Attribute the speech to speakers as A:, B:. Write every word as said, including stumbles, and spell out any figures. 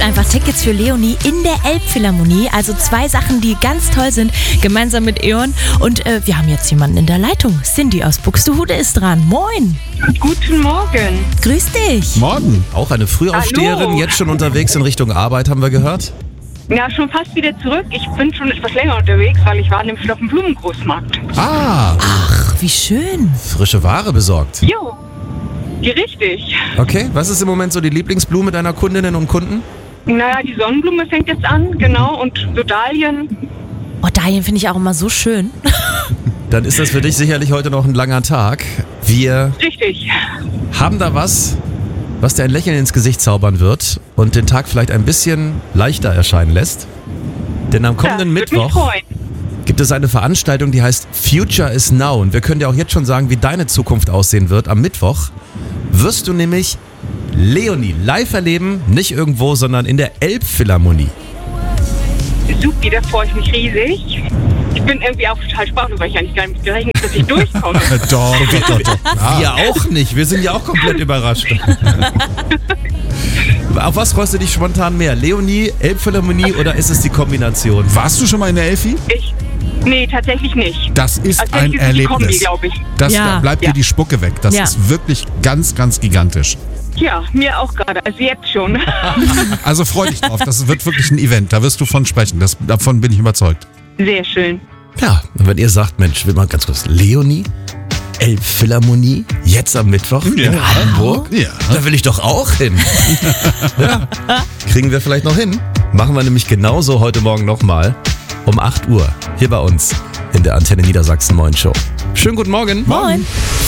A: einfach Tickets für Leonie in der Elbphilharmonie. Also zwei Sachen, die ganz toll sind, gemeinsam mit E.ON. Und äh, wir haben jetzt jemanden in der Leitung. Cindy aus Buxtehude ist dran. Moin.
B: Guten Morgen.
A: Grüß dich.
C: Morgen.
D: Auch eine Frühaufsteherin,
B: Hallo.
D: jetzt schon unterwegs in Richtung Arbeit, haben wir gehört.
B: Ja, schon fast wieder zurück. Ich bin schon etwas länger unterwegs, weil ich war nämlich auf dem Blumengroßmarkt.
C: Ah,
A: Ach, wie schön.
D: Frische Ware besorgt.
B: Jo, die richtig.
D: Okay, was ist im Moment so die Lieblingsblume deiner Kundinnen und Kunden?
B: Naja, die Sonnenblume fängt jetzt an, genau, und so Dahlien.
A: Oh, Dahlien finde ich auch immer so schön.
D: Dann ist das für dich sicherlich heute noch ein langer Tag. Wir
B: Richtig.
D: haben da was, was dir ein Lächeln ins Gesicht zaubern wird und den Tag vielleicht ein bisschen leichter erscheinen lässt. Denn am kommenden
B: Ja, würd mich
D: Mittwoch
B: freuen.
D: gibt es eine Veranstaltung, die heißt Future is Now. Und wir können dir auch jetzt schon sagen, wie deine Zukunft aussehen wird. Am Mittwoch wirst du nämlich Leonie live erleben, nicht irgendwo, sondern in der Elbphilharmonie.
B: Supi, da freue ich mich riesig. Ich bin irgendwie auch total sprachlos, weil ich eigentlich gar nicht gerechnet, dass ich durchkomme.
C: doch, doch, doch, doch. Ah.
D: Wir auch nicht, wir sind ja auch komplett überrascht. Auf was freust du dich spontan mehr? Leonie, Elbphilharmonie oder ist es die Kombination?
C: Warst du schon mal in der Elfi?
B: Ich, nee, tatsächlich nicht.
C: Das ist
B: Also
C: ein
B: ist es die Kombi,
C: Erlebnis.
B: glaube ich.
C: Das
A: Ja.
C: da bleibt
B: Ja.
C: dir die Spucke weg. Das
A: Ja.
C: ist wirklich ganz, ganz gigantisch.
B: Ja, mir auch gerade, also jetzt schon.
C: Also freu dich drauf. Das wird wirklich ein Event. Da wirst du von sprechen. Das, davon bin ich überzeugt.
B: Sehr schön.
D: Ja, und wenn ihr sagt, Mensch, will mal ganz kurz, Leonie, Elbphilharmonie, jetzt am Mittwoch
C: Ja.
D: in Hamburg,
C: Ja.
D: da will ich doch auch hin. Ja. Kriegen wir vielleicht noch hin? Machen wir nämlich genauso heute Morgen nochmal um acht Uhr hier bei uns in der Antenne Niedersachsen Moin Show. Schönen guten Morgen.
A: Moin.